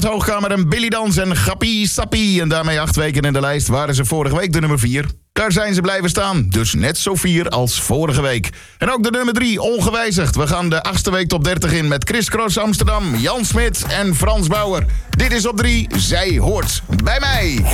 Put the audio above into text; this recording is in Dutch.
Hoogkamer en Billy Dans en Gappie Sappie. En daarmee 8 weken in de lijst waren ze vorige week de nummer 4. Daar zijn ze blijven staan, dus net zo 4 als vorige week. En ook de nummer 3, ongewijzigd. We gaan de 8e week top 30 in met Chris Cross Amsterdam, Jan Smit en Frans Bauer. Dit is op 3, zij hoort bij mij.